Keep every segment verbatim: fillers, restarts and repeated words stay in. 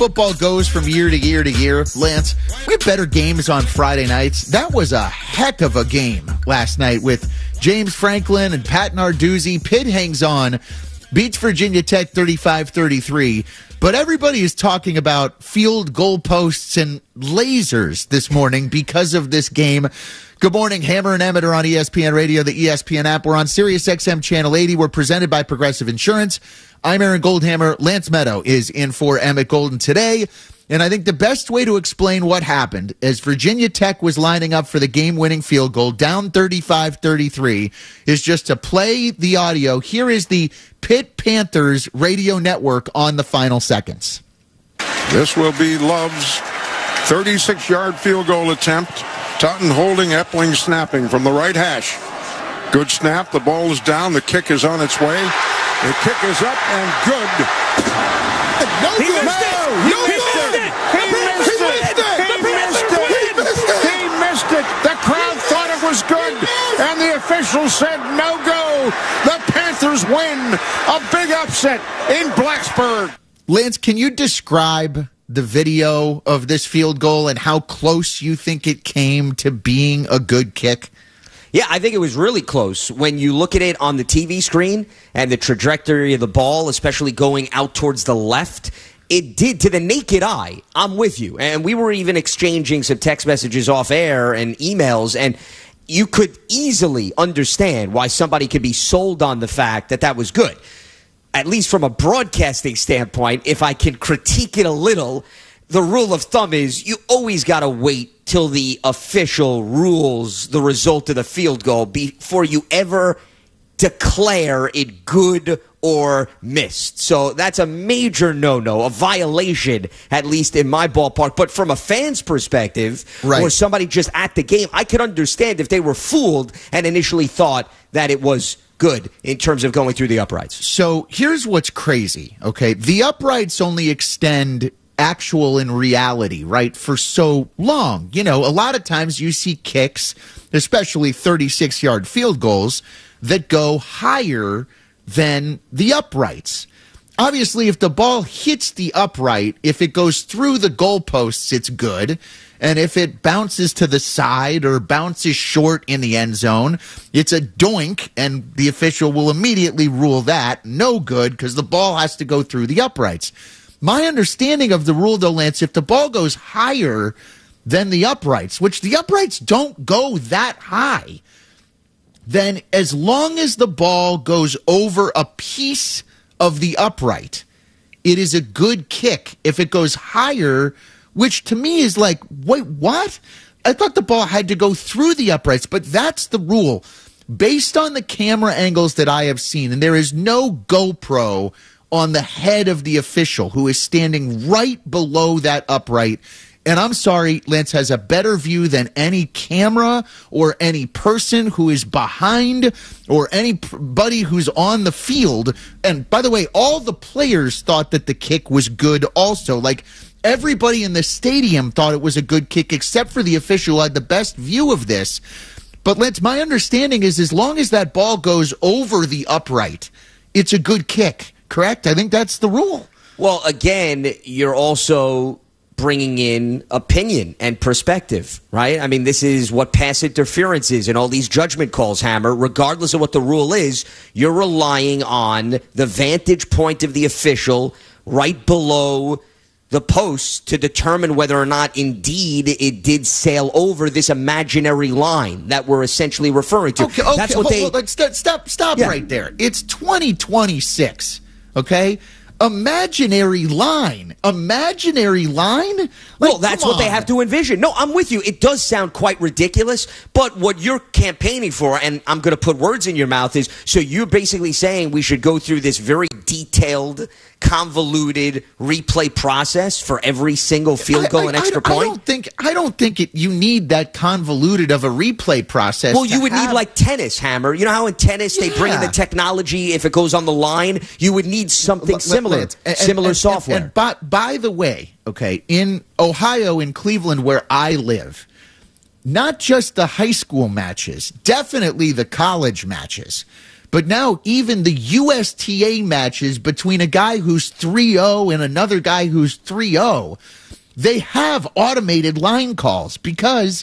football goes from year to year to year, Lance, we have better games on Friday nights. That was a heck of a game last night with James Franklin and Pat Narduzzi. Pitt hangs on, beats Virginia Tech thirty-five thirty-three. But everybody is talking about field goal posts and lasers this morning because of this game. Good morning. Hammer and Emmett are on E S P N Radio, the E S P N app. We're on Sirius X M Channel eighty. We're presented by Progressive Insurance. I'm Aaron Goldhammer. Lance Meadow is in for Emmett Golden today. And I think the best way to explain what happened as Virginia Tech was lining up for the game-winning field goal, down thirty-five thirty-three, is just to play the audio. Here is the Pitt Panthers radio network on the final seconds. This will be Love's thirty-six-yard field goal attempt. Totten holding, Epling snapping from the right hash. Good snap. The ball is down. The kick is on its way. The kick is up and good. No he good. Missed it. No, He missed it. He missed it. He missed it. He missed it. He missed it. The crowd thought it was good, and the official said no go. The Panthers win. A big upset in Blacksburg. Lance, can you describe the video of this field goal and how close you think it came to being a good kick? Yeah, I think it was really close. When you look at it on the T V screen and the trajectory of the ball, especially going out towards the left, it did, to the naked eye, I'm with you. And we were even exchanging some text messages off air and emails, and you could easily understand why somebody could be sold on the fact that that was good. At least from a broadcasting standpoint, if I can critique it a little, the rule of thumb is you always got to wait till the official rules the result of the field goal before you ever declare it good or missed. So that's a major no-no, a violation, at least in my ballpark. But from a fan's perspective, right, or somebody just at the game, I could understand if they were fooled and initially thought that it was good in terms of going through the uprights. So here's what's crazy, okay? The uprights only extend actual in reality, right, for so long. You know, a lot of times you see kicks, especially thirty-six-yard field goals, that go higher than the uprights. Obviously, if the ball hits the upright, if it goes through the goalposts, it's good. And if it bounces to the side or bounces short in the end zone, it's a doink, and the official will immediately rule that no good because the ball has to go through the uprights. My understanding of the rule, though, Lance, if the ball goes higher than the uprights, which the uprights don't go that high, then as long as the ball goes over a piece of the upright, it is a good kick. If it goes higher, which to me is like, wait, what? I thought the ball had to go through the uprights, but that's the rule. Based on the camera angles that I have seen, and there is no GoPro on the head of the official who is standing right below that upright. And I'm sorry, Lance has a better view than any camera or any person who is behind or anybody who's on the field. And by the way, all the players thought that the kick was good also. Like, everybody in the stadium thought it was a good kick except for the official who had the best view of this. But Lance, my understanding is as long as that ball goes over the upright, it's a good kick. Correct? I think that's the rule. Well, again, you're also bringing in opinion and perspective, right? I mean, this is what pass interference is and all these judgment calls, Hammer. Regardless of what the rule is, you're relying on the vantage point of the official right below the post to determine whether or not indeed it did sail over this imaginary line that we're essentially referring to. Okay, okay. That's what hold, they... hold, stop, stop, stop Yeah. right there. It's twenty twenty-six, okay? Imaginary line. Imaginary line? Like, well, that's come what they on. have to envision. No, I'm with you. It does sound quite ridiculous, but what you're campaigning for, and I'm going to put words in your mouth, is so you're basically saying we should go through this very detailed, convoluted replay process for every single field goal I, I, and extra I, point? I don't think I don't think it, you need that convoluted of a replay process. Well, you would have, need like tennis, Hammer. You know how in tennis they bring in Yeah. the technology if it goes on the line? You would need something L- similar, Lance, and- similar and, software. And, and by, by the way, okay, in Ohio, in Cleveland, where I live, not just the high school matches, definitely the college matches, But now even the U S T A matches between a guy who's three oh and another guy who's three oh, they have automated line calls because,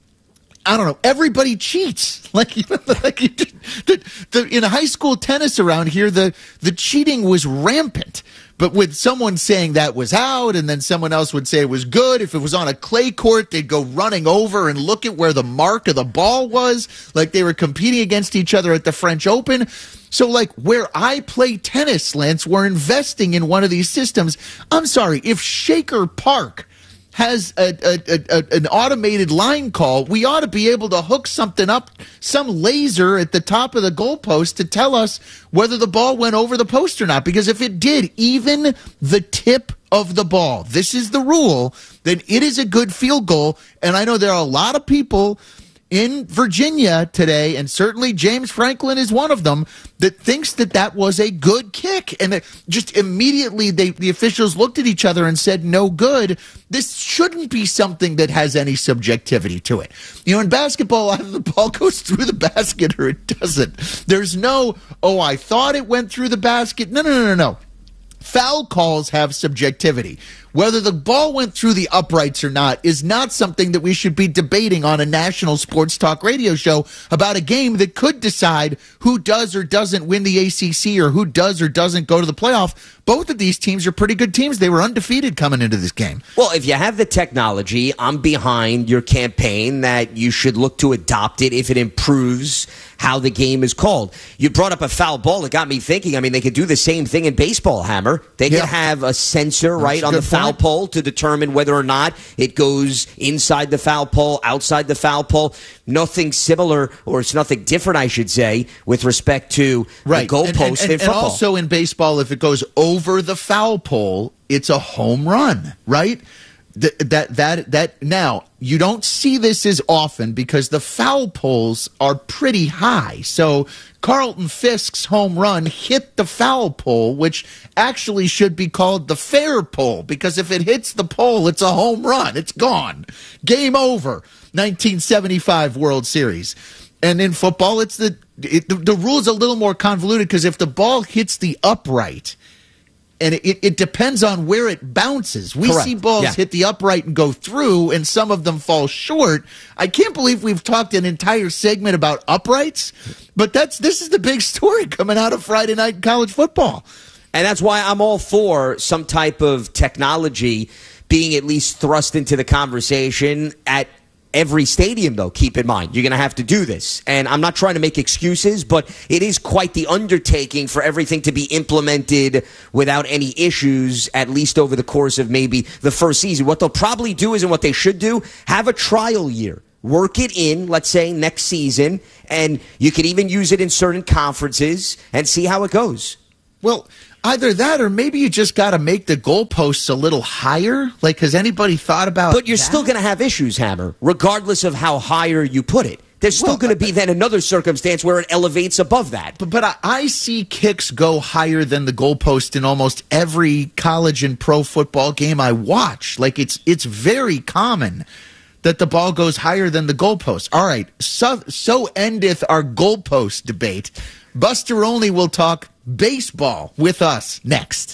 I don't know, everybody cheats. Like, you know, like you did, the, the, in high school tennis around here, the, the cheating was rampant. But with someone saying that was out and then someone else would say it was good, if it was on a clay court, they'd go running over and look at where the mark of the ball was, like they were competing against each other at the French Open. So, like, where I play tennis, Lance, we're investing in one of these systems. I'm sorry, if Shaker Park has a, a, a, an automated line call, we ought to be able to hook something up, some laser at the top of the goalpost to tell us whether the ball went over the post or not. Because if it did, even the tip of the ball, this is the rule, then it is a good field goal. And I know there are a lot of people in Virginia today, and certainly James Franklin is one of them, that thinks that that was a good kick. And that just immediately they, the officials looked at each other and said, no good. This shouldn't be something that has any subjectivity to it. You know, in basketball, either the ball goes through the basket or it doesn't. There's no, oh, I thought it went through the basket. No, no, no, no, no. Foul calls have subjectivity. Whether the ball went through the uprights or not is not something that we should be debating on a national sports talk radio show about a game that could decide who does or doesn't win the A C C or who does or doesn't go to the playoff. Both of these teams are pretty good teams. They were undefeated coming into this game. Well, if you have the technology, I'm behind your campaign that you should look to adopt it if it improves how the game is called. You brought up a foul ball. It got me thinking. I mean, they could do the same thing in baseball, Hammer. They yeah. could have a sensor, That's right, on the foul point. pole to determine whether or not it goes inside the foul pole, outside the foul pole. Nothing similar, or it's nothing different, I should say, with respect to right. the goalpost and, and, and, in football. And also in baseball, if it goes over the foul pole, it's a home run, right? That, that that that now you don't see this as often because the foul poles are pretty high. So Carlton Fisk's home run hit the foul pole, which actually should be called the fair pole, because if it hits the pole, it's a home run. It's gone. Game over. nineteen seventy-five World Series. And in football, it's the it, the, the rule's a little more convoluted because if the ball hits the upright, and it, it depends on where it bounces. We Correct. see balls yeah. hit the upright and go through, and some of them fall short. I can't believe we've talked an entire segment about uprights, but that's this is the big story coming out of Friday night in college football. And that's why I'm all for some type of technology being at least thrust into the conversation at every stadium, though. Keep in mind, you're going to have to do this. And I'm not trying to make excuses, but it is quite the undertaking for everything to be implemented without any issues, at least over the course of maybe the first season. What they'll probably do is, and what they should do, have a trial year. Work it in, let's say, next season, and you could even use it in certain conferences and see how it goes. Well, either that or maybe you just got to make the goalposts a little higher. Like, has anybody thought about But you're that? still going to have issues, Hammer, regardless of how higher you put it. There's still Well, going to be then another circumstance where it elevates above that. But, but I, I see kicks go higher than the goalpost in almost every college and pro football game I watch. Like, it's it's very common that the ball goes higher than the goalpost. All right, so, so endeth our goalpost debate. Buster Olney will talk baseball with us next.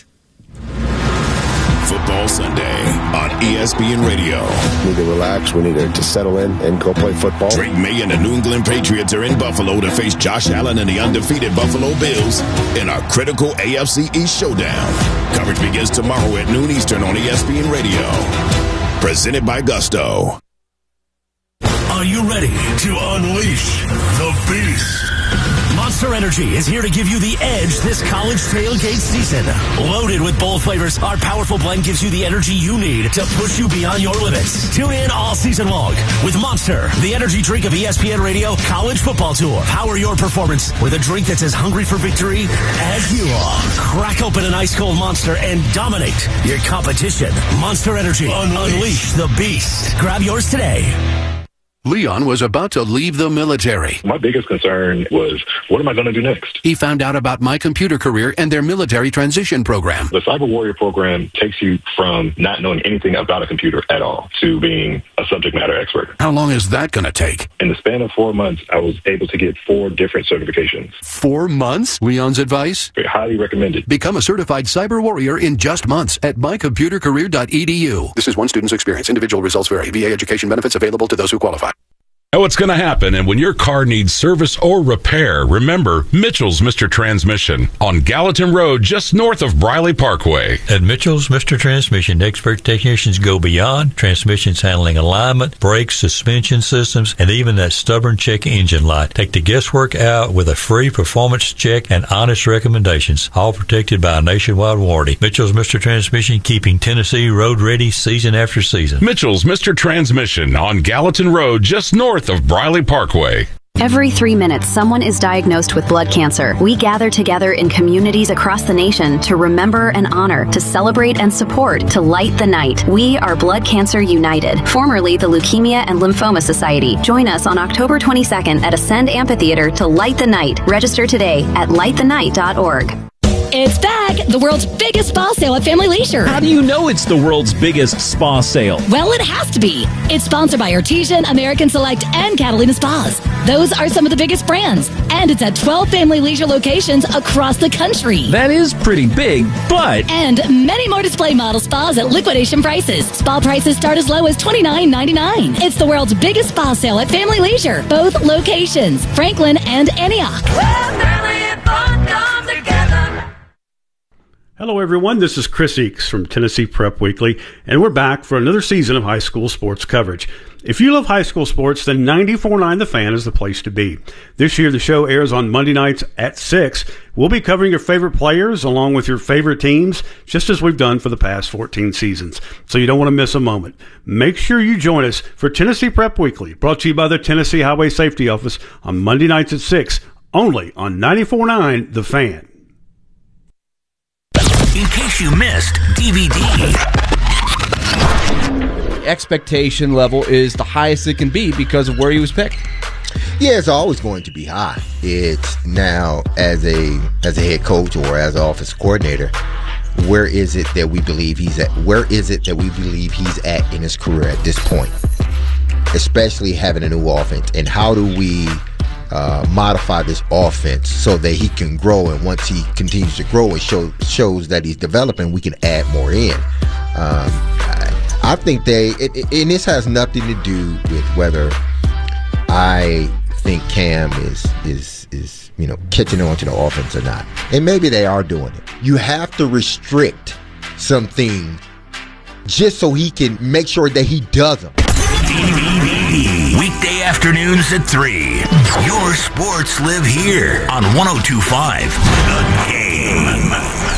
Football Sunday on E S P N Radio. We need to relax. We need to settle in and go play football. Drake May and the New England Patriots are in Buffalo to face Josh Allen and the undefeated Buffalo Bills in a critical A F C East showdown. Coverage begins tomorrow at noon Eastern on E S P N Radio. Presented by Gusto. Are you ready to unleash the beast? Monster Energy is here to give you the edge this college tailgate season. Loaded with bold flavors, our powerful blend gives you the energy you need to push you beyond your limits. Tune in all season long with Monster, the energy drink of E S P N Radio College Football Tour. Power your performance with a drink that's as hungry for victory as you are. Crack open an ice-cold Monster and dominate your competition. Monster Energy. Unleash the beast. Grab yours today. Leon was about to leave the military. My biggest concern was, what am I going to do next? He found out about My Computer Career and their military transition program. The Cyber Warrior program takes you from not knowing anything about a computer at all to being a subject matter expert. How long is that going to take? In the span of four months, I was able to get four different certifications. Four months? Leon's advice? Very highly recommended. Become a certified Cyber Warrior in just months at my computer career dot e d u. This is one student's experience. Individual results vary. V A education benefits available to those who qualify. Know what's going to happen, and when your car needs service or repair, remember Mitchell's Mister Transmission on Gallatin Road, just north of Briley Parkway. At Mitchell's Mister Transmission, expert technicians go beyond transmissions handling alignment, brakes, suspension systems, and even that stubborn check engine light. Take the guesswork out with a free performance check and honest recommendations, all protected by a nationwide warranty. Mitchell's Mister Transmission, keeping Tennessee road ready season after season. Mitchell's Mister Transmission on Gallatin Road, just north of Briley Parkway. Every three minutes, someone is diagnosed with blood cancer. We gather together in communities across the nation to remember and honor, to celebrate and support, to light the night. We are Blood Cancer United, formerly the Leukemia and Lymphoma Society. Join us on October twenty-second at Ascend Amphitheater to light the night. Register today at light the night dot org. It's back! The world's biggest spa sale at Family Leisure. How do you know it's the world's biggest spa sale? Well, it has to be. It's sponsored by Artesian, American Select, and Catalina Spas. Those are some of the biggest brands. And it's at twelve Family Leisure locations across the country. That is pretty big, but... And many more display model spas at liquidation prices. Spa prices start as low as twenty-nine ninety-nine. It's the world's biggest spa sale at Family Leisure. Both locations, Franklin and Antioch. Well, family and fun come together. Hello, everyone. This is Chris Eakes from Tennessee Prep Weekly, and we're back for another season of high school sports coverage. If you love high school sports, then ninety-four point nine The Fan is the place to be. This year, the show airs on Monday nights at six. We'll be covering your favorite players along with your favorite teams, just as we've done for the past fourteen seasons. So you don't want to miss a moment. Make sure you join us for Tennessee Prep Weekly, brought to you by the Tennessee Highway Safety Office on Monday nights at six, only on ninety-four point nine The Fan. In case you missed D V D. Expectation level is the highest it can be because of where he was picked. Yeah, it's always going to be high. It's now as a as a head coach or as an office coordinator, where is it that we believe he's at? Where is it that we believe he's at in his career at this point? Especially having a new offense, and how do we uh, modify this offense so that he can grow? And once he continues to grow and show, shows that he's developing, we can add more in. Um, I, I think they, it, it, and this has nothing to do with whether I think Cam is is is you know catching on to the offense or not, and maybe they are doing it. You have to restrict some things just so he can make sure that he does them. Weekday afternoons at three. Your sports live here on one oh two point five The Game.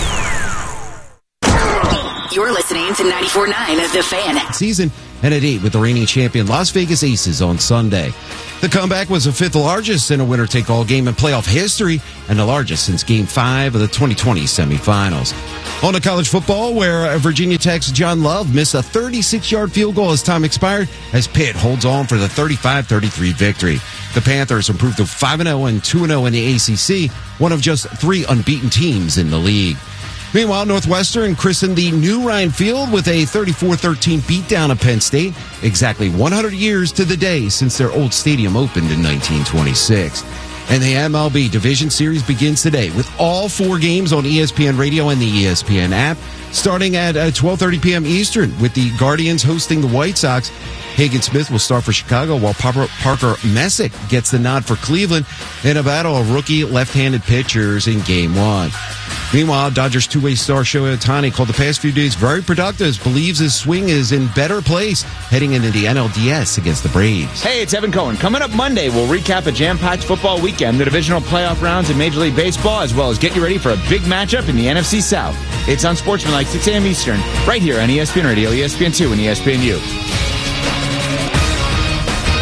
You're listening to ninety-four point nine The Fan. Season and at eight with the reigning champion Las Vegas Aces on Sunday. The comeback was the fifth largest in a winner-take-all game in playoff history and the largest since Game five of the twenty twenty semifinals. On to college football, where Virginia Tech's John Love missed a thirty-six-yard field goal as time expired as Pitt holds on for the thirty-five thirty-three victory. The Panthers improved to five and oh and two and oh in the A C C, one of just three unbeaten teams in the league. Meanwhile, Northwestern christened the new Ryan Field with a thirty-four thirteen beatdown of Penn State, exactly one hundred years to the day since their old stadium opened in nineteen twenty-six. And the M L B Division Series begins today with all four games on E S P N Radio and the E S P N app, starting at twelve thirty p.m. Eastern with the Guardians hosting the White Sox. Hagen Smith will start for Chicago, while Parker Messick gets the nod for Cleveland in a battle of rookie left-handed pitchers in Game one. Meanwhile, Dodgers two-way star Shohei Ohtani called the past few days very productive, believes his swing is in better place heading into the N L D S against the Braves. Hey, it's Evan Cohen. Coming up Monday, we'll recap a jam-packed football weekend, the divisional playoff rounds in Major League Baseball, as well as get you ready for a big matchup in the N F C South. It's on Sportsmanlike, six a.m. Eastern, right here on E S P N Radio, E S P N two, and E S P N U.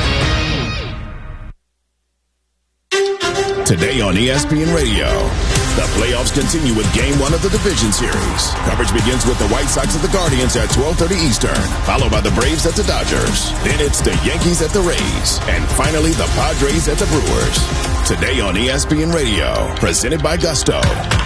Today on E S P N Radio, The playoffs continue with Game one of the Division Series. Coverage begins with the White Sox at the Guardians at twelve thirty Eastern, followed by the Braves at the Dodgers. Then it's the Yankees at the Rays, and finally the Padres at the Brewers. Today on E S P N Radio, presented by Gusto.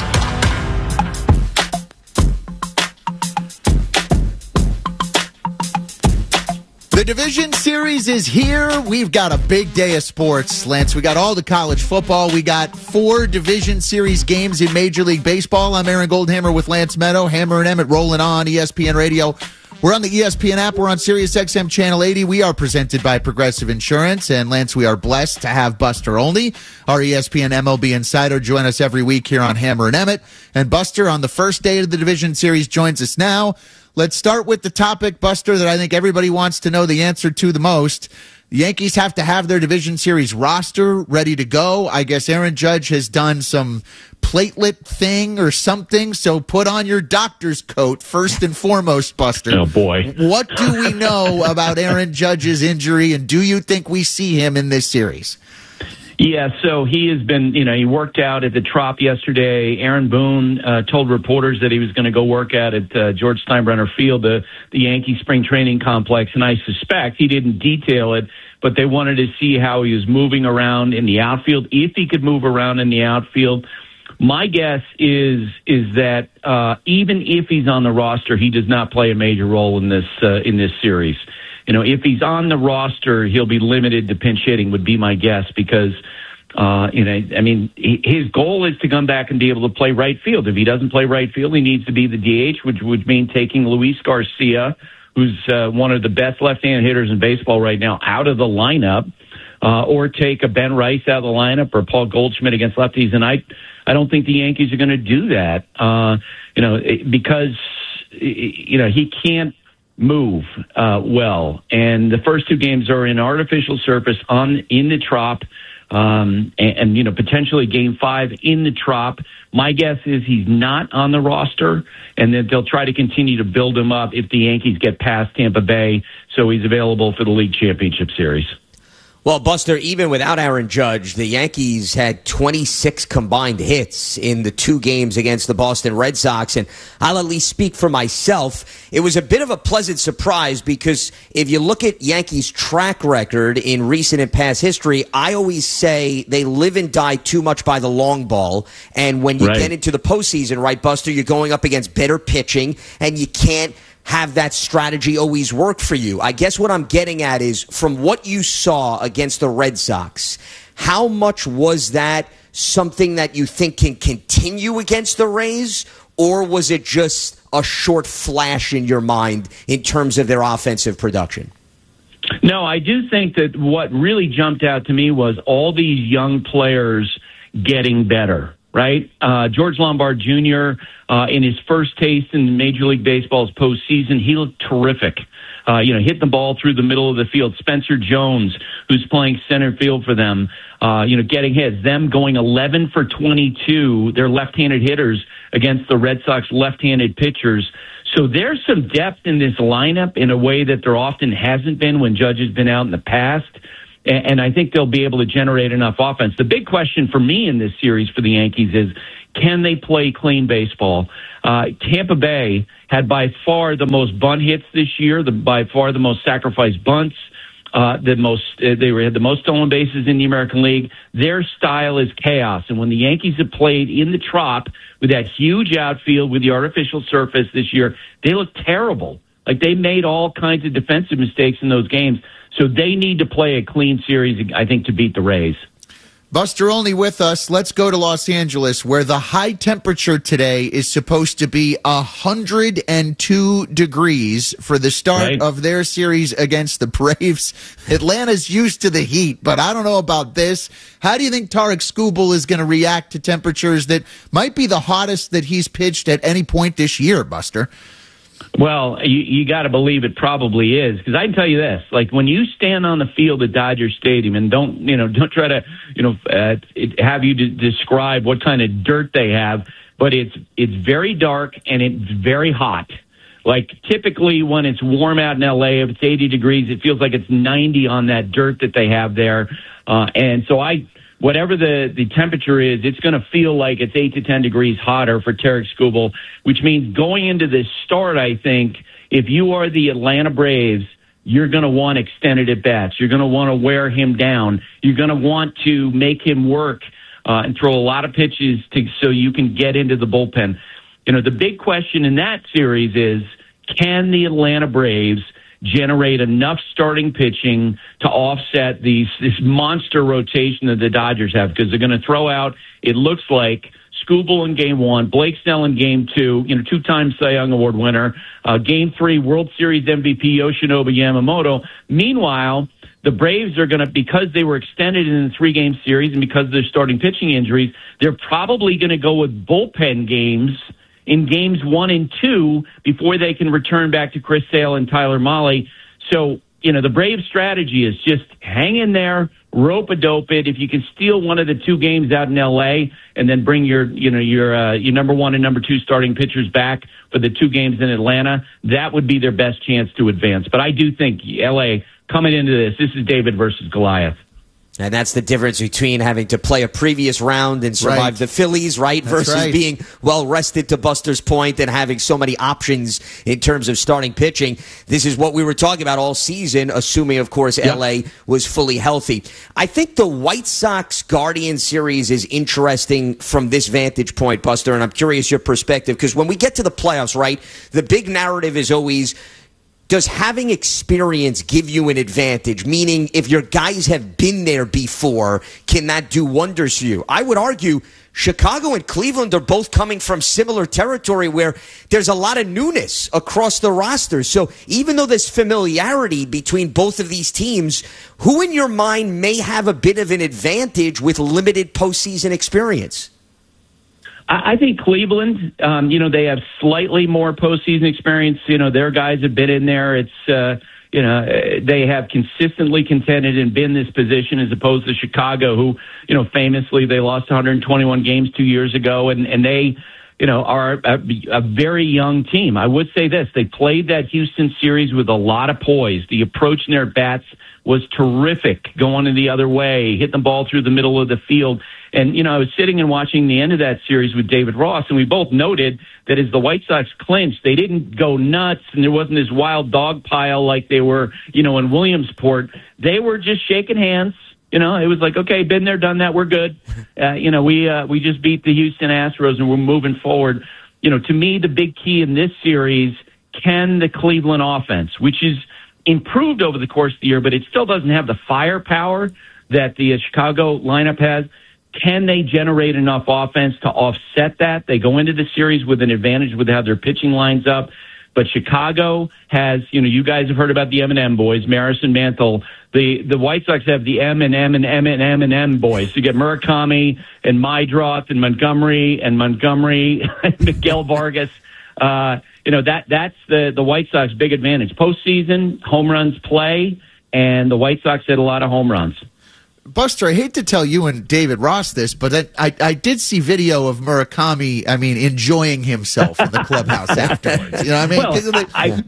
The Division Series is here. We've got a big day of sports, Lance. We got all the college football. We got four Division Series games in Major League Baseball. I'm Aaron Goldhammer with Lance Meadow. Hammer and Emmett rolling on E S P N Radio. We're on the E S P N app. We're on Sirius X M Channel eighty. We are presented by Progressive Insurance. And, Lance, we are blessed to have Buster Olney, our E S P N M L B insider, join us every week here on Hammer and Emmett. And Buster, on the first day of the Division Series, joins us now. Let's start with the topic, Buster, that I think everybody wants to know the answer to the most. The Yankees have to have their Division Series roster ready to go. I guess Aaron Judge has done some platelet thing or something, so put on your doctor's coat first and foremost, Buster. Oh, boy. What do we know about Aaron Judge's injury, and do you think we see him in this series? Yeah, so he has been, you know, he worked out at the Trop yesterday. Aaron Boone uh, told reporters that he was going to go work out at uh, George Steinbrenner Field, the, the Yankee spring training complex, and I suspect he didn't detail it, but they wanted to see how he was moving around in the outfield, if he could move around in the outfield. My guess is is that uh, even if he's on the roster, he does not play a major role in this uh, in this series. You know, if he's on the roster, he'll be limited to pinch hitting, would be my guess, because, uh, you know, I mean, his goal is to come back and be able to play right field. If he doesn't play right field, he needs to be the D H, which would mean taking Luis Garcia, who's uh, one of the best left-hand hitters in baseball right now, out of the lineup, uh, or take a Ben Rice out of the lineup or Paul Goldschmidt against lefties. And I, I don't think the Yankees are going to do that, uh, you know, because, you know, he can't move uh, well, and the first two games are in artificial surface on in the Trop, um, and, and you know potentially game five in the Trop. My guess is he's not on the roster, and that they'll try to continue to build him up if the Yankees get past Tampa Bay, so he's available for the League Championship Series. Well, Buster, even without Aaron Judge, the Yankees had twenty-six combined hits in the two games against the Boston Red Sox, and I'll at least speak for myself. It was a bit of a pleasant surprise because if you look at Yankees' track record in recent and past history, I always say they live and die too much by the long ball, and when you Right. get into the postseason, right, Buster, you're going up against better pitching, and you can't have that strategy always work for you. I guess what I'm getting at is, from what you saw against the Red Sox, how much was that something that you think can continue against the Rays, or was it just a short flash in your mind in terms of their offensive production? No, I do think that what really jumped out to me was all these young players getting better. Right? Uh, George Lombard Junior, uh, in his first taste in Major League Baseball's postseason, he looked terrific. Uh, you know, hit the ball through the middle of the field. Spencer Jones, who's playing center field for them, uh, you know, getting hits. Them going eleven for twenty-two, they're left-handed hitters against the Red Sox left-handed pitchers. So there's some depth in this lineup in a way that there often hasn't been when Judge has been out in the past. And I think they'll be able to generate enough offense. The big question for me in this series for the Yankees is, can they play clean baseball? Uh, Tampa Bay had by far the most bunt hits this year, the, by far the most sacrificed bunts, uh, the most uh, they were, had the most stolen bases in the American League. Their style is chaos. And when the Yankees have played in the Trop with that huge outfield with the artificial surface this year, they look terrible. Like, they made all kinds of defensive mistakes in those games. So they need to play a clean series, I think, to beat the Rays. Buster Olney with us. Let's go to Los Angeles, where the high temperature today is supposed to be one hundred two degrees for the start Right. of their series against the Braves. Atlanta's used to the heat, but I don't know about this. How do you think Tarek Skubal is going to react to temperatures that might be the hottest that he's pitched at any point this year, Buster? Well, you, you got to believe it probably is, because I can tell you this: like, when you stand on the field at Dodger Stadium, and don't you know, don't try to you know uh, it, have you de- describe what kind of dirt they have, but it's it's very dark and it's very hot. Like, typically when it's warm out in L A, if it's eighty degrees, it feels like it's ninety on that dirt that they have there, uh, and so I. whatever the, the temperature is, it's going to feel like it's eight to ten degrees hotter for Tarek Skubal, which means going into this start, I think, if you are the Atlanta Braves, you're going to want extended at-bats. You're going to want to wear him down. You're going to want to make him work uh, and throw a lot of pitches to, so you can get into the bullpen. You know, the big question in that series is, can the Atlanta Braves generate enough starting pitching to offset these this monster rotation that the Dodgers have? Because they're going to throw out, it looks like, Skubal in game one, Blake Snell in game two, you know, two-time Cy Young Award winner, uh, game three, World Series M V P Yoshinobu Yamamoto. Meanwhile, the Braves are going to, because they were extended in the three-game series and because of their starting pitching injuries, they're probably going to go with bullpen games in games one and two before they can return back to Chris Sale and Tyler Mahle. So, you know, the Braves strategy is just hang in there, rope-a-dope it. If you can steal one of the two games out in L A and then bring your, you know, your, uh, your number one and number two starting pitchers back for the two games in Atlanta, that would be their best chance to advance. But I do think L A, coming into this, this is David versus Goliath. And that's the difference between having to play a previous round and survive Right. the Phillies, right, That's versus right. being well-rested, to Buster's point, and having so many options in terms of starting pitching. This is what we were talking about all season, assuming, of course, Yep. L A was fully healthy. I think the White Sox-Guardians series is interesting from this vantage point, Buster, and I'm curious your perspective, because when we get to the playoffs, right, the big narrative is always, does having experience give you an advantage? Meaning, if your guys have been there before, can that do wonders for you? I would argue Chicago and Cleveland are both coming from similar territory where there's a lot of newness across the roster. So even though there's familiarity between both of these teams, who in your mind may have a bit of an advantage with limited postseason experience? I think Cleveland, um, you know, they have slightly more postseason experience. You know, their guys have been in there. It's, uh, you know, they have consistently contended and been in this position as opposed to Chicago, who, you know, famously they lost one hundred twenty-one games two years ago, and, and they, you know, are a, a very young team. I would say this. They played that Houston series with a lot of poise. The approach in their bats was terrific, going in the other way, hit the ball through the middle of the field. And, you know, I was sitting and watching the end of that series with David Ross, and we both noted that as the White Sox clinched, they didn't go nuts, and there wasn't this wild dog pile like they were, you know, in Williamsport. They were just shaking hands. You know, it was like, okay, been there, done that, we're good. Uh, you know, we uh, we just beat the Houston Astros, and we're moving forward. You know, to me, the big key in this series, can the Cleveland offense, which is improved over the course of the year, but it still doesn't have the firepower that the uh, Chicago lineup has, can they generate enough offense to offset that? They go into the series with an advantage with how their pitching lines up. But Chicago has, you know, you guys have heard about the M and M boys, Maris and Mantle. The the White Sox have the M and M and M and M and M boys. You get Murakami and Maedroth and Montgomery and Montgomery and Miguel Vargas. Uh, you know, that that's the, the White Sox big advantage. Postseason, home runs play, and the White Sox hit a lot of home runs. Buster, I hate to tell you and David Ross this, but I, I, I did see video of Murakami, I mean, enjoying himself in the clubhouse afterwards. You know what I mean? Well, I,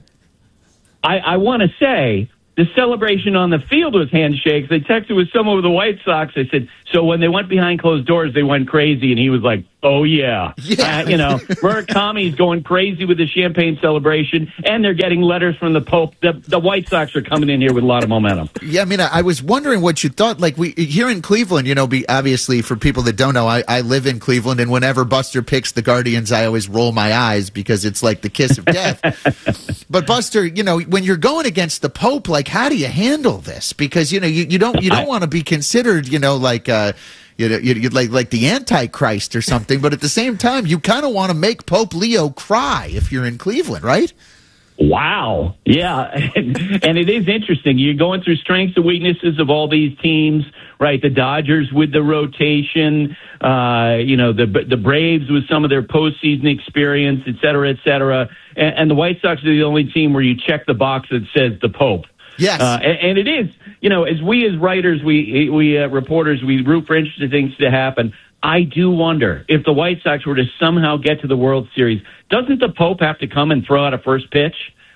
I, I want to say the celebration on the field was handshakes. They texted with someone with the White Sox. I said, so when they went behind closed doors, they went crazy. And he was like, oh, yeah. yeah. Uh, you know, Murakami's going crazy with the champagne celebration, and they're getting letters from the Pope. The, the White Sox are coming in here with a lot of momentum. Yeah, I mean, I, I was wondering what you thought. Like, we here in Cleveland, you know, be, obviously, for people that don't know, I, I live in Cleveland, and whenever Buster picks the Guardians, I always roll my eyes because it's like the kiss of death. But, Buster, you know, when you're going against the Pope, like, how do you handle this? Because, you know, you, you don't you don't want to be considered, you know, like uh, you know, you, like like the Antichrist or something. But at the same time, you kind of want to make Pope Leo cry if you're in Cleveland, right? Wow. Yeah. And, and it is interesting. You're going through strengths and weaknesses of all these teams, right? The Dodgers with the rotation, uh, you know, the the Braves with some of their postseason experience, et cetera, et cetera. And, and the White Sox are the only team where you check the box that says the Pope. Yes. Uh, and, and it is, you know, as we as writers, we, we uh, reporters, we root for interesting things to happen. I do wonder if the White Sox were to somehow get to the World Series, doesn't the Pope have to come and throw out a first pitch?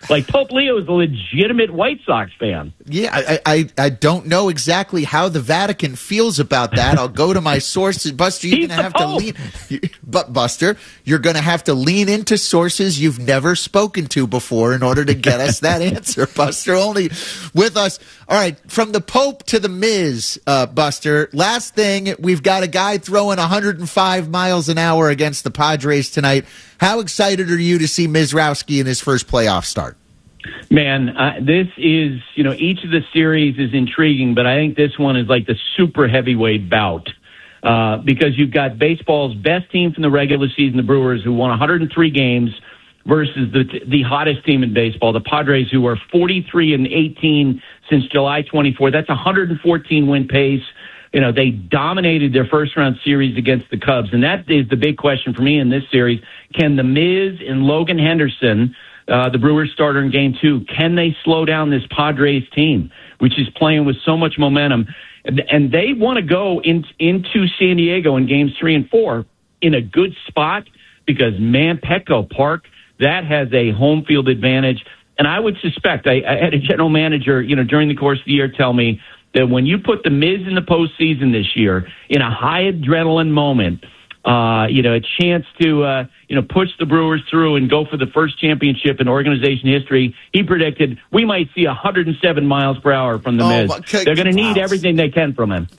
Like, Pope Leo is a legitimate White Sox fan. Yeah, I, I, I don't know exactly how the Vatican feels about that. I'll go to my sources. Buster, you're going to have to lean. But, Buster, you're going to have to lean into sources you've never spoken to before in order to get us that answer, Buster. Only with us. All right, from the Pope to the Miz, uh, Buster. Last thing, we've got a guy throwing one hundred five miles an hour against the Padres tonight. How excited are you to see Mizrowski in his first playoff start? Man, uh, this is, you know, each of the series is intriguing, but I think this one is like the super heavyweight bout uh, because you've got baseball's best team from the regular season, the Brewers, who won one hundred three games, versus the the hottest team in baseball, the Padres, who are forty-three and eighteen since July twenty-fourth. That's one hundred fourteen win pace. You know, they dominated their first-round series against the Cubs, and that is the big question for me in this series. Can the Miz and Logan Henderson, uh, the Brewers starter in Game two, can they slow down this Padres team, which is playing with so much momentum? And, and they want to go in, into San Diego in Games three and four in a good spot because, man, Petco Park, that has a home field advantage. And I would suspect, I, I had a general manager, you know, during the course of the year tell me that when you put the Miz in the postseason this year in a high adrenaline moment, uh, you know, a chance to, uh, you know, push the Brewers through and go for the first championship in organization history, he predicted we might see one hundred seven miles per hour from the oh, Miz. Okay. They're going to need everything they can from him.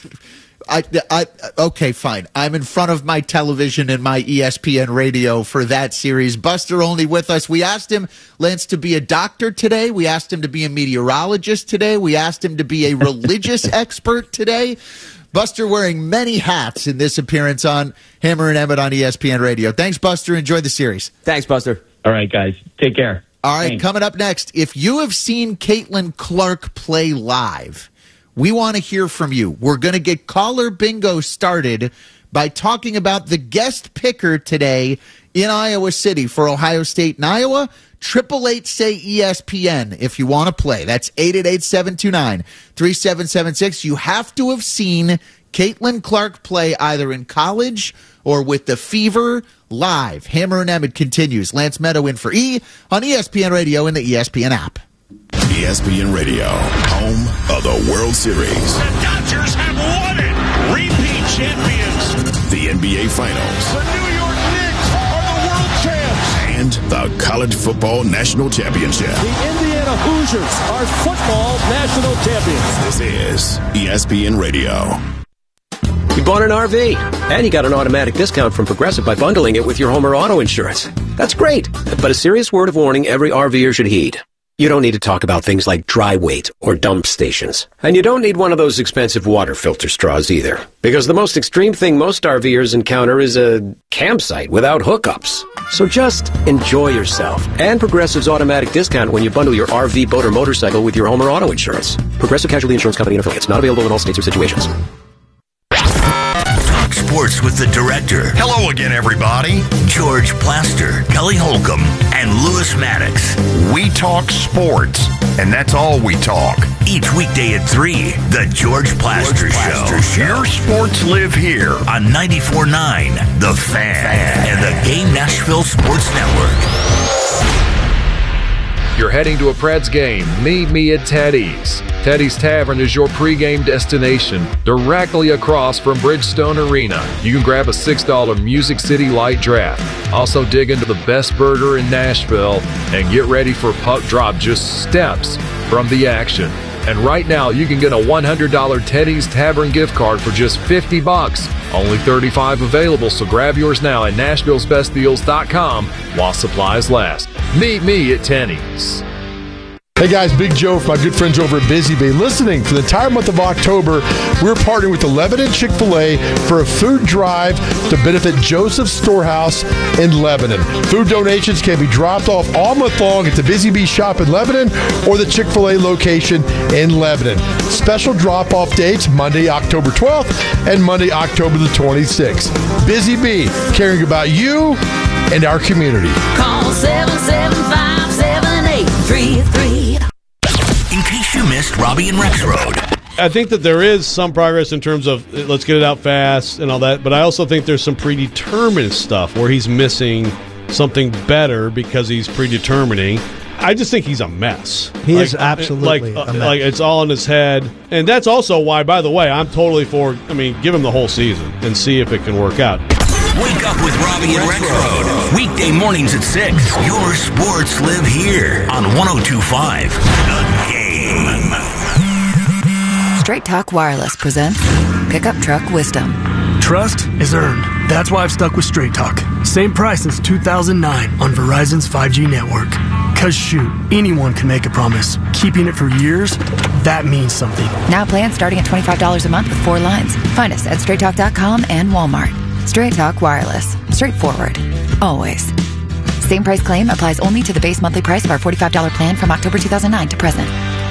I, I, okay, fine. I'm in front of my television and my E S P N radio for that series. Buster only with us. We asked him, Lance, to be a doctor today. We asked him to be a meteorologist today. We asked him to be a religious expert today. Buster wearing many hats in this appearance on Hammer and Emmett on E S P N radio. Thanks, Buster. Enjoy the series. Thanks, Buster. All right, guys. Take care. All right, Thanks. Coming up next, if you have seen Caitlin Clark play live, we want to hear from you. We're going to get caller bingo started by talking about the guest picker today in Iowa City for Ohio State and Iowa. Triple eight say E S P N if you want to play. That's eight eight eight, seven two nine, three seven seven six. You have to have seen Caitlin Clark play either in college or with the Fever live. Hammer and Emmett continues. Lance Meadow in for E on E S P N Radio and the E S P N app. E S P N Radio, home of the World Series. The Dodgers have won it. Repeat champions. The N B A Finals. The New York Knicks are the world champs. And the College Football National Championship. The Indiana Hoosiers are football national champions. This is E S P N Radio. You bought an R V, and you got an automatic discount from Progressive by bundling it with your home or auto insurance. That's great, but a serious word of warning every RVer should heed. You don't need to talk about things like dry weight or dump stations. And you don't need one of those expensive water filter straws either. Because the most extreme thing most RVers encounter is a campsite without hookups. So just enjoy yourself. And Progressive's automatic discount when you bundle your R V, boat, or motorcycle with your home or auto insurance. Progressive Casualty Insurance Company and affiliates. Not available in all states or situations. Sports with the director. Hello again, everybody. George Plaster, Kelly Holcomb, and Lewis Maddox. We talk sports, and that's all we talk. Each weekday at three, The George Plaster, George Plaster Show. Show. Your sports live here on ninety-four point nine, The Fan, Fan, and the Game Nashville Sports Network. You're heading to a Preds game. Meet me at Teddy's. Teddy's Tavern is your pregame destination, directly across from Bridgestone Arena. You can grab a six dollar Music City Light Draft. Also dig into the best burger in Nashville and get ready for puck drop just steps from the action. And right now, you can get a one hundred dollar Teddy's Tavern gift card for just fifty bucks. Only thirty-five available, so grab yours now at Nashville's Best Deals dot com while supplies last. Meet me at Teddy's. Hey guys, Big Joe from my good friends over at Busy Bee. Listening, for the entire month of October, we're partnering with the Lebanon Chick-fil-A for a food drive to benefit Joseph's Storehouse in Lebanon. Food donations can be dropped off all month long at the Busy Bee shop in Lebanon or the Chick-fil-A location in Lebanon. Special drop-off dates, Monday, October twelfth and Monday, October the twenty-sixth. Busy Bee, caring about you and our community. Call seven seven five, seven eight three three. In case you missed Robbie and Rex Road. I think that there is some progress in terms of let's get it out fast and all that, but I also think there's some predetermined stuff where he's missing something better because he's predetermining. I just think he's a mess. He like, is absolutely like, a uh, mess. like it's all in his head, and that's also why. By the way, I'm totally for. I mean, give him the whole season and see if it can work out. Wake up with Robbie and Rexroad. Weekday mornings at six. Your sports live here on one oh two point five The Game. Straight Talk Wireless presents Pickup Truck Wisdom. Trust is earned. That's why I've stuck with Straight Talk. Same price since two thousand nine on Verizon's five G network. Cause shoot, anyone can make a promise. Keeping it for years, that means something. Now plans starting at twenty-five dollars a month with four lines. Find us at straight talk dot com and Walmart. Straight Talk Wireless. Straightforward. Always. Same price claim applies only to the base monthly price of our forty-five dollars plan from October two thousand nine to present.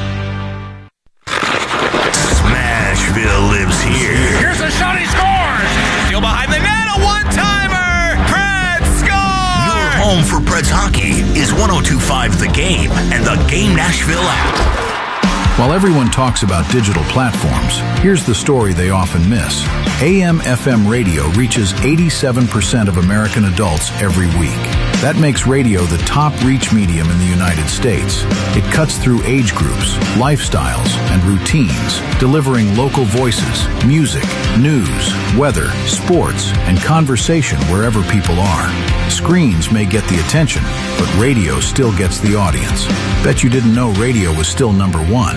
Smashville lives here. Here's a shot, he scores! Still behind the net, a one-timer! Preds score! Your home for Preds hockey is one oh two point five The Game and the Game Nashville app. While everyone talks about digital platforms, here's the story they often miss. A M F M radio reaches eighty-seven percent of American adults every week. That makes radio the top reach medium in the United States. It cuts through age groups, lifestyles, and routines, delivering local voices, music, news, weather, sports, and conversation wherever people are. Screens may get the attention, but radio still gets the audience. Bet you didn't know radio was still number one.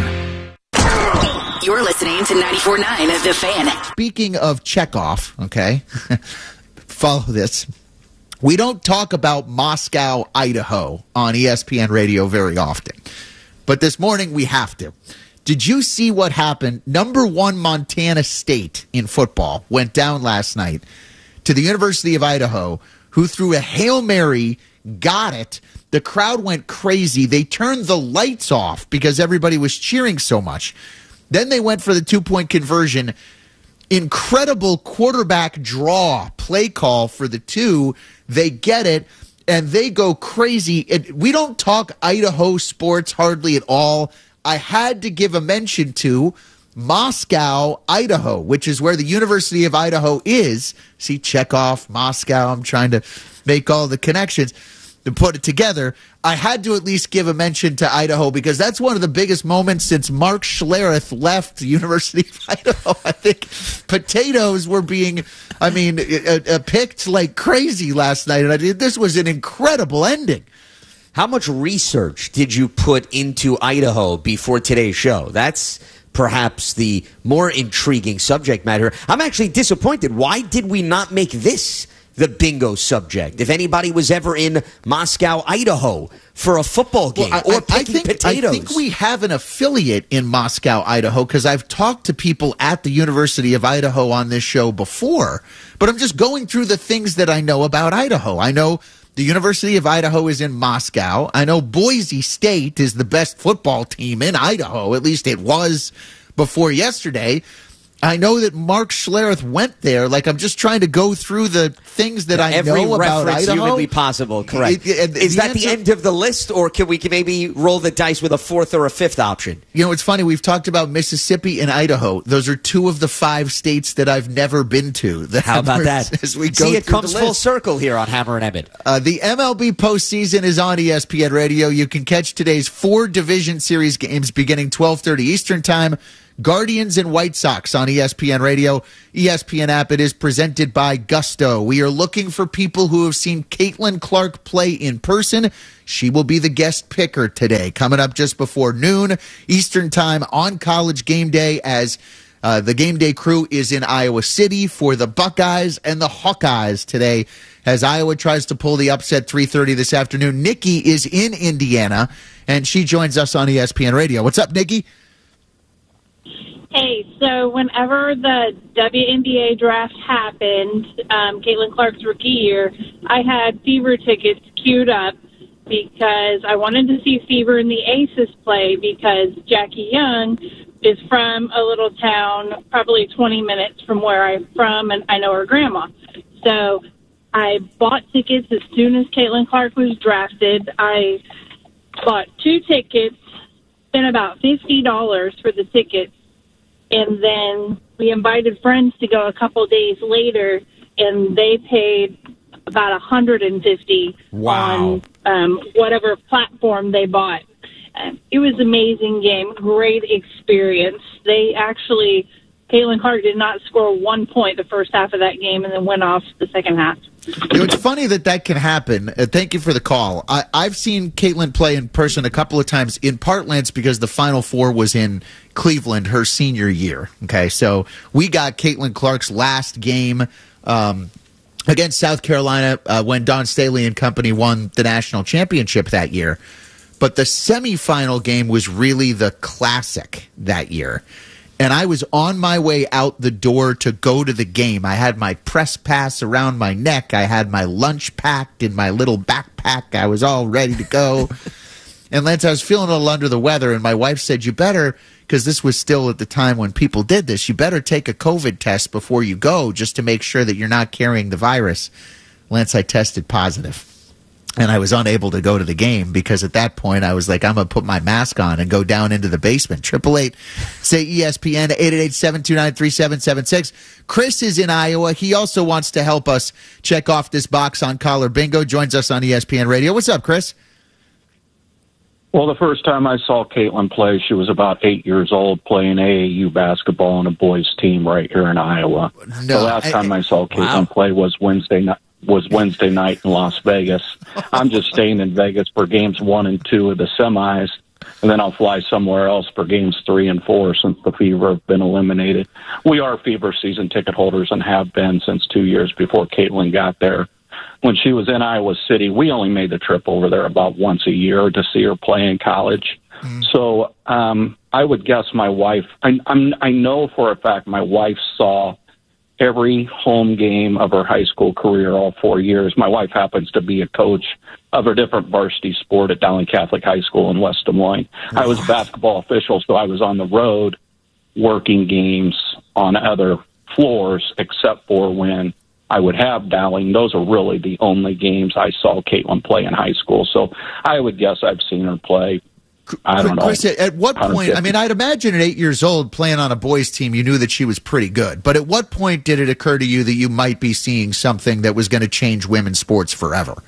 You're listening to ninety-four point nine of The Fan. Speaking of Chekhov, okay, follow this. We don't talk about Moscow, Idaho on E S P N radio very often, but this morning we have to. Did you see what happened? Number one Montana State in football went down last night to the University of Idaho, who threw a Hail Mary, got it. The crowd went crazy. They turned the lights off because everybody was cheering so much. Then they went for the two-point conversion. Incredible quarterback draw play call for the two. They get it, and they go crazy. It, we don't talk Idaho sports hardly at all. I had to give a mention to Moscow, Idaho, which is where the University of Idaho is. See, Chekhov, Moscow. I'm trying to make all the connections to put it together. I had to at least give a mention to Idaho because that's one of the biggest moments since Mark Schlereth left the University of Idaho. I think potatoes were being, I mean, uh, uh, picked like crazy last night. And I did, this was an incredible ending. How much research did you put into Idaho before today's show? That's perhaps the more intriguing subject matter. I'm actually disappointed. Why did we not make this the bingo subject? If anybody was ever in Moscow, Idaho for a football game well, I, or picking I think, potatoes. I think we have an affiliate in Moscow, Idaho, because I've talked to people at the University of Idaho on this show before, but I'm just going through the things that I know about Idaho. I know the University of Idaho is in Moscow. I know Boise State is the best football team in Idaho. At least it was before yesterday. I know that Mark Schlereth went there. Like, I'm just trying to go through the things that I Every know about reference Idaho. humanly possible, correct. It, it, Is the that answer, the end of the list, or can we can maybe roll the dice with a fourth or a fifth option? You know, it's funny. We've talked about Mississippi and Idaho. Those are two of the five states that I've never been to. The How about that? As we go See, it through comes the full list. circle here on Hammer and Emmett. Uh, the M L B postseason is on E S P N Radio. You can catch today's four Division Series games beginning twelve thirty Eastern Time. Guardians and White Sox on E S P N Radio, E S P N app. It is presented by Gusto. We are looking for people who have seen Caitlin Clark play in person. She will be the guest picker today, coming up just before noon Eastern Time on College Game Day, as uh, the Game Day crew is in Iowa City for the Buckeyes and the Hawkeyes today, as Iowa tries to pull the upset three thirty this afternoon. Nikki is in Indiana, and she joins us on E S P N Radio. What's up, Nikki? Hey, so whenever the W N B A draft happened, um, Caitlin Clark's rookie year, I had Fever tickets queued up because I wanted to see Fever and the Aces play, because Jackie Young is from a little town probably twenty minutes from where I'm from, and I know her grandma. So I bought tickets as soon as Caitlin Clark was drafted. I bought two tickets, spent about fifty dollars for the tickets, and then we invited friends to go a couple days later, and they paid about one hundred fifty wow. on um, whatever platform they bought. Um, it was an amazing game, great experience. They actually, Caitlin Clark did not score one point the first half of that game and then went off the second half. You know, it's funny that that can happen. Uh, thank you for the call. I, I've seen Caitlin play in person a couple of times, in part, Lance, because the Final Four was in Cleveland her senior year. Okay, so we got Caitlin Clark's last game um, against South Carolina uh, when Dawn Staley and company won the national championship that year. But the semifinal game was really the classic that year. And I was on my way out the door to go to the game. I had my press pass around my neck. I had my lunch packed in my little backpack. I was all ready to go. And Lance, I was feeling a little under the weather, and my wife said, you better, because this was still at the time when people did this, you better take a COVID test before you go just to make sure that you're not carrying the virus. Lance, I tested positive. And I was unable to go to the game because at that point I was like, I'm going to put my mask on and go down into the basement. Triple eight, say E S P N, eight eight eight, seven two nine, three seven seven six. Chris is in Iowa. He also wants to help us check off this box on Collar Bingo. Joins us on E S P N Radio. What's up, Chris? Well, the first time I saw Caitlin play, she was about eight years old playing A A U basketball on a boys team right here in Iowa. No, the last I, time I saw Caitlin wow. play was Wednesday night. was Wednesday night in Las Vegas. I'm just staying in Vegas for games one and two of the semis, and then I'll fly somewhere else for games three and four since the Fever have been eliminated. We are Fever season ticket holders and have been since two years before Caitlin got there. When she was in Iowa City, we only made the trip over there about once a year to see her play in college. Mm. So um, I would guess my wife, I, I'm, I know for a fact my wife saw every home game of her high school career, all four years. My wife happens to be a coach of a different varsity sport at Dowling Catholic High School in West Des Moines. Wow. I was a basketball official, so I was on the road working games on other floors, except for when I would have Dowling. Those are really the only games I saw Caitlin play in high school. So I would guess I've seen her play. I don't know. Chris, at what point, I mean, I'd imagine at eight years old playing on a boys' team, you knew that she was pretty good. But at what point did it occur to you that you might be seeing something that was going to change women's sports forever?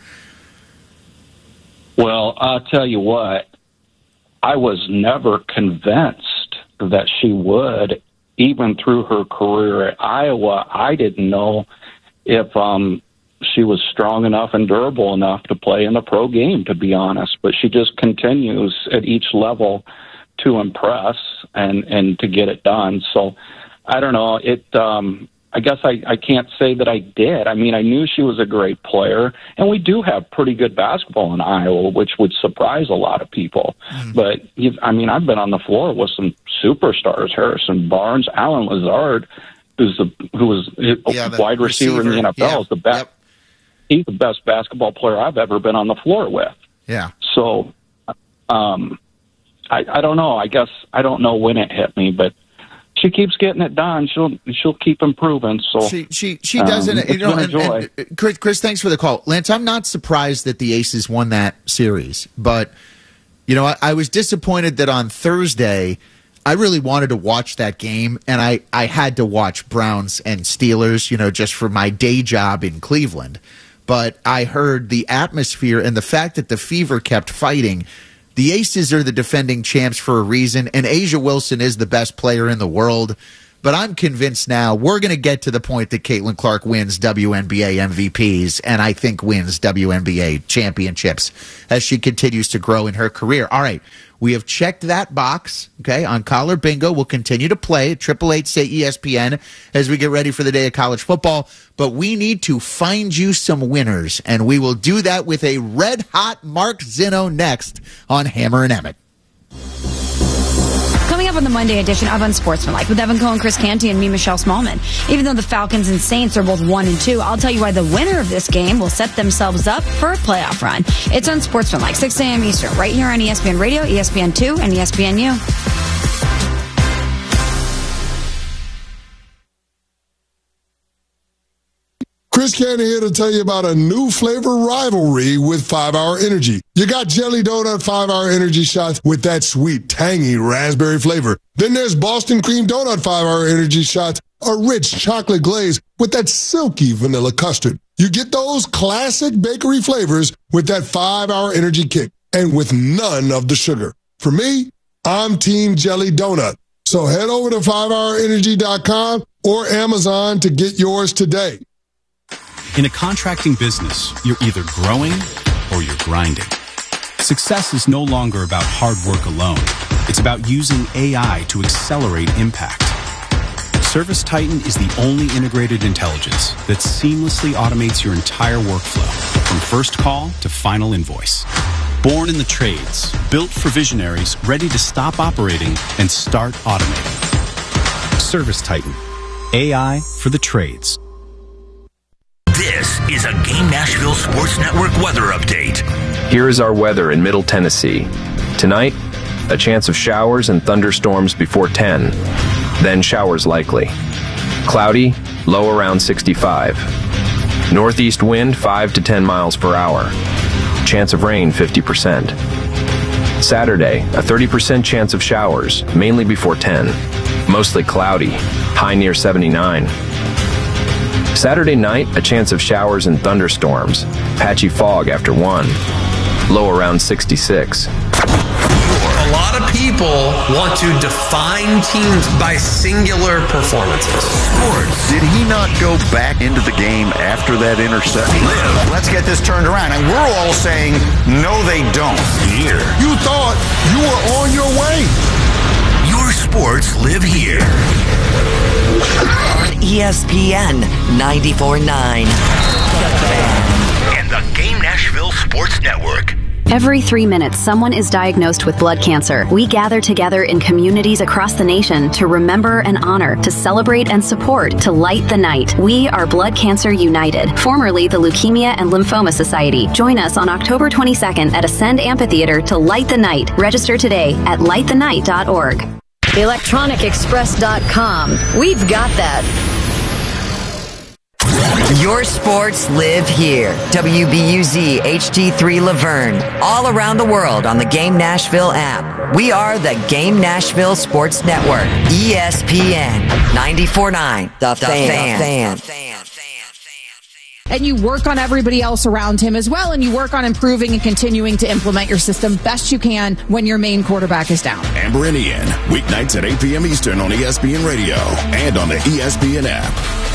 Well, I'll tell you what, I was never convinced that she would, even through her career at Iowa. I didn't know if um, she was strong enough and durable enough to play in the pro game, to be honest. But she just continues at each level to impress and, and to get it done. So I don't know. It. Um, I guess I, I can't say that I did. I mean, I knew she was a great player, and we do have pretty good basketball in Iowa, which would surprise a lot of people. Mm. But, you've, I mean, I've been on the floor with some superstars, Harrison Barnes, Alan Lazard, who's the, who was a yeah, wide receiver, receiver in the N F L, yeah. is the best. Yep. He's the best basketball player I've ever been on the floor with. Yeah. So, um, I, I don't know. I guess I don't know when it hit me, but she keeps getting it done. She'll she'll keep improving. So she she she doesn't. Um, you know, and, and, Chris, Chris, thanks for the call, Lance. I'm not surprised that the Aces won that series, but you know, I, I was disappointed that on Thursday I really wanted to watch that game, and I I had to watch Browns and Steelers, you know, just for my day job in Cleveland. But I heard the atmosphere and the fact that the Fever kept fighting. The Aces are the defending champs for a reason, and A'ja Wilson is the best player in the world. But I'm convinced now we're going to get to the point that Caitlin Clark wins W N B A M V Ps, and I think wins W N B A championships as she continues to grow in her career. All right, we have checked that box, okay, on Collar Bingo. We'll continue to play at eight eight eight, say E S P N as we get ready for the day of college football. But we need to find you some winners, and we will do that with a red-hot Mark Zinno next on Hammer and Emmett. Coming up on the Monday edition of Unsportsmanlike with Evan Cohen, Chris Canty, and me, Michelle Smallman. Even though the Falcons and Saints are both one and two, I'll tell you why the winner of this game will set themselves up for a playoff run. It's Unsportsmanlike, six a.m. Eastern, right here on E S P N Radio, E S P N two, and E S P N U. Chris Canty here to tell you about a new flavor rivalry with five hour Energy. You got Jelly Donut five hour Energy shots with that sweet, tangy raspberry flavor. Then there's Boston Cream Donut five hour Energy shots a rich chocolate glaze with that silky vanilla custard. You get those classic bakery flavors with that five-hour energy kick and with none of the sugar. For me, I'm Team Jelly Donut. So head over to five hour energy dot com or Amazon to get yours today. In a contracting business, you're either growing or you're grinding. Success is no longer about hard work alone. It's about using A I to accelerate impact. ServiceTitan is the only integrated intelligence that seamlessly automates your entire workflow, from first call to final invoice. Born in the trades, built for visionaries ready to stop operating and start automating. ServiceTitan, A I for the trades. This is a Game Nashville Sports Network weather update. Here is our weather in Middle Tennessee. Tonight, a chance of showers and thunderstorms before ten. Then showers likely. Cloudy, low around sixty-five. Northeast wind five to ten miles per hour. Chance of rain fifty percent. Saturday, a thirty percent chance of showers, mainly before ten. Mostly cloudy, high near seventy-nine. Saturday night, a chance of showers and thunderstorms, patchy fog after one, low around sixty-six. A lot of people want to define teams by singular performances. Sports. Did he not go back into the game after that interception? Live. Let's get this turned around. And we're all saying, no, they don't. Here. You thought you were on your way. Your sports live here. On E S P N ninety-four point nine. The Fan. And the Game Nashville Sports Network. Every three minutes, someone is diagnosed with blood cancer. We gather together in communities across the nation to remember and honor, to celebrate and support, to light the night. We are Blood Cancer United, formerly the Leukemia and Lymphoma Society. Join us on October twenty-second at Ascend Amphitheater to light the night. Register today at light the night dot org. electronic express dot com. We've got that. Your sports live here. W B U Z H D three Laverne. All around the world on the Game Nashville app. We are the Game Nashville Sports Network. E S P N ninety-four point nine. The, the Fan. fan. And you work on everybody else around him as well, and you work on improving and continuing to implement your system best you can when your main quarterback is down. Amber and Ian, weeknights at eight p.m. Eastern on E S P N Radio and on the E S P N app.